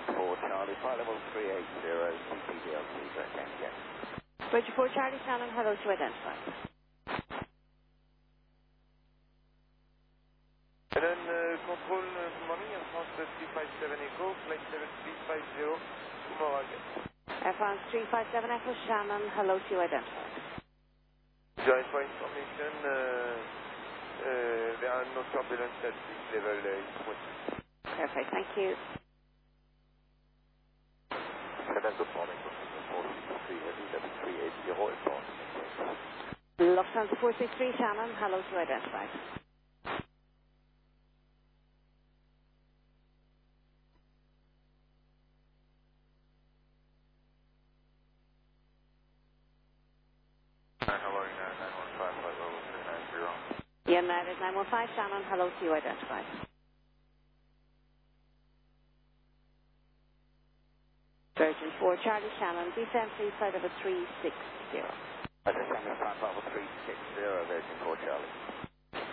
4 Charlie, flight level 380, CPDLC, again, yes. Bridge 4 Charlie Shannon, hello to identify. And then control, good morning, Air France 357 Echo, flight 7350, tomorrow again. Air France 357 Echo Shannon, hello to identify. Just for information, there are no turbulence at this level in 20. Perfect, thank you. And then good morning, Lufthansa 463 Heavy, level 380, advance. Lufthansa 463 Shannon, hello to identify. Hello, 915, flight level 390. United 915 Shannon, hello to you, identify. Virgin 4 Charlie Shannon, descend please flight level 360. Descend flight level 360, Virgin 4 Charlie.